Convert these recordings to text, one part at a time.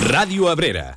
Ràdio Abrera.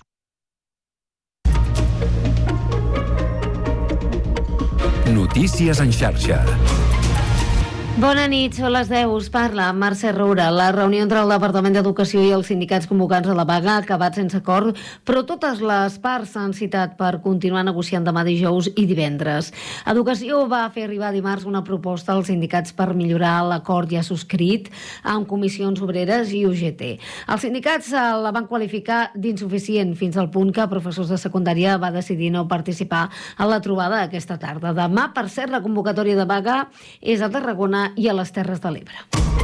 Notícies en xarxa. Bona nit, són les 10, us parla Mercè Roura. La reunió entre el Departament d'Educació i els sindicats convocants a la vaga ha acabat sense acord, però totes les parts s'han citat per continuar negociant demà dijous i divendres. Educació va fer arribar dimarts una proposta als sindicats per millorar l'acord ja subscrit amb comissions obreres i UGT. Els sindicats la van qualificar d'insuficient fins al punt que professors de secundària va decidir no participar en la trobada aquesta tarda. Demà, per cert, la convocatòria de vaga és a Tarragona i a les Terres de l'Ebre.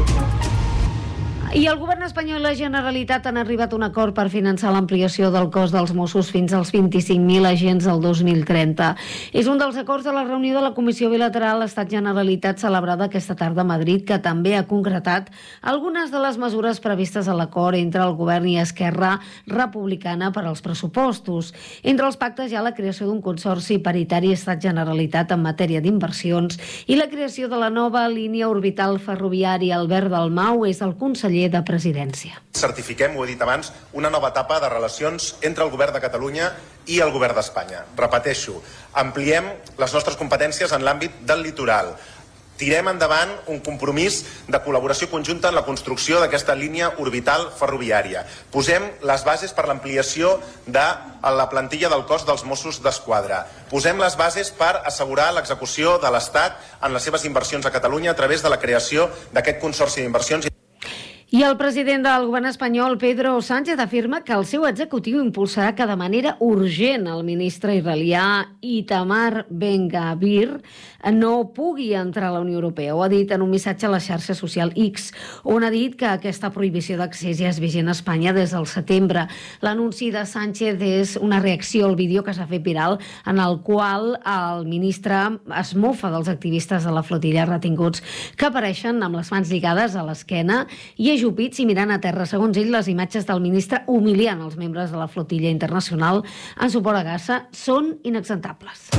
I el govern espanyol i la Generalitat han arribat a un acord per finançar l'ampliació del cos dels Mossos fins als 25.000 agents el 2030. És un dels acords de la reunió de la Comissió Bilateral Estat-Generalitat celebrada aquesta tarda a Madrid, que també ha concretat algunes de les mesures previstes a l'acord entre el govern i Esquerra Republicana per als pressupostos. Entre els pactes hi ha la creació d'un consorci paritari Estat-Generalitat en matèria d'inversions i la creació de la nova línia orbital ferroviària. Albert Dalmau és el conseller de Presidència. Certifiquem, ho he dit abans, una nova etapa de relacions entre el govern de Catalunya i el govern d'Espanya. Repeteixo, ampliem les nostres competències en l'àmbit del litoral. Tirem endavant un compromís de col·laboració conjunta en la construcció d'aquesta línia orbital ferroviària. Posem les bases per l'ampliació de la plantilla del cos dels Mossos d'Esquadra. Posem les bases per assegurar l'execució de l'Estat en les seves inversions a Catalunya a través de la creació d'aquest consorci d'inversions. I el president del govern espanyol, Pedro Sánchez, afirma que el seu executiu impulsarà que de manera urgent el ministre israelià Itamar Ben-Gvir no pugui entrar a la Unió Europea. Ho ha dit en un missatge a la xarxa social X, on ha dit que aquesta prohibició d'accés ja és vigent a Espanya des del setembre. L'anunci de Sánchez és una reacció al vídeo que s'ha fet viral en el qual el ministre es mofa dels activistes de la flotilla retinguts que apareixen amb les mans lligades a l'esquena i ajupits i mirant a terra. Segons ell, les imatges del ministre humiliant els membres de la flotilla internacional en suport a Gaza són inacceptables.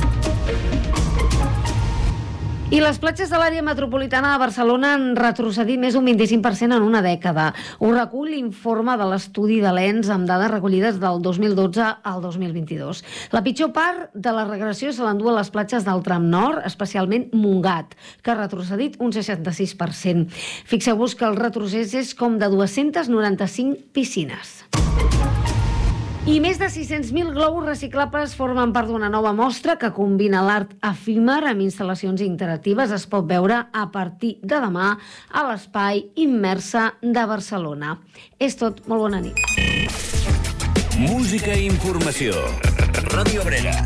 I les platges de l'àrea metropolitana de Barcelona han retrocedit més d'un 25% en una dècada. Ho recull l'informe de l'estudi de l'ENS amb dades recollides del 2012 al 2022. La pitjor part de la regressió se l'endú a les platges del tram nord, especialment Montgat, que ha retrocedit un 66%. Fixeu-vos que el retrocés és com de 295 piscines. I més de 600.000 globus reciclables formen part d'una nova mostra que combina l'art efímer amb instal·lacions interactives. Es pot veure a partir de demà a l'Espai Immersa de Barcelona. És tot. Molt bona nit. Música i informació. Ràdio Abrera.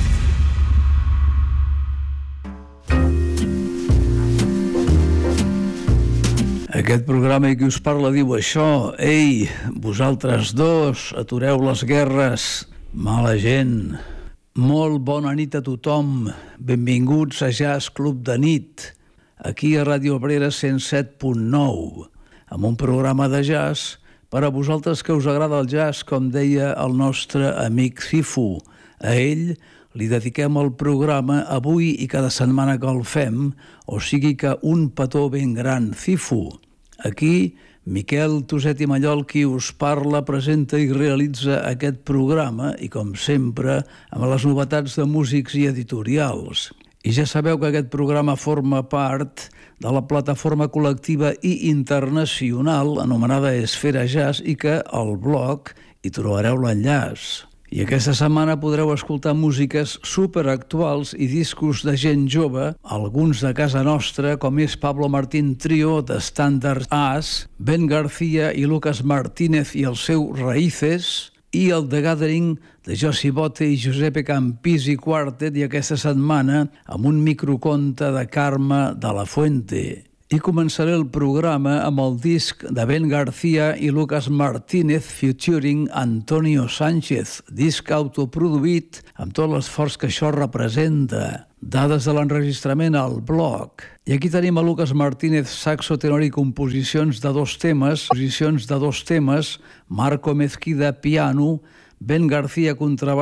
Aquest programa i qui us parla diu això: ei, vosaltres dos, atureu les guerres, mala gent. Molt bona nit a tothom, benvinguts a Jazz Club de Nit, aquí a Ràdio Abrera 107.9, amb un programa de jazz per a vosaltres que us agrada el jazz, com deia el nostre amic Cifu. A ell li dediquem el programa avui i cada setmana que el fem, o sigui que un petó ben gran, Cifu. Aquí, Miquel Tuset i Mallol, qui us parla, presenta i realitza aquest programa, i com sempre, amb les novetats de músics i editorials. I ja sabeu que aquest programa forma part de la plataforma col·lectiva i internacional anomenada Esfera Jazz i que al blog hi trobareu l'enllaç. I aquesta setmana podreu escoltar músiques superactuals i discos de gent jove, alguns de casa nostra, com és Pablo Martín Trio, de Standard As, Ben García i Lucas Martínez i el seu Raíces, i el The Gathering de Josi Bote i Giuseppe Campisi Quartet, i aquesta setmana amb un microconte de Carme de la Fuente. I començaré el programa amb el disc de Ben García i Lucas Martínez featuring Antonio Sánchez, disc autoproduït amb tot l'esforç que això representa. Dades de l'enregistrament al blog. I aquí tenim a Lucas Martínez, saxo, tenor i composicions de dos temes, Marco Mezquida, piano, Ben García, contrabaix,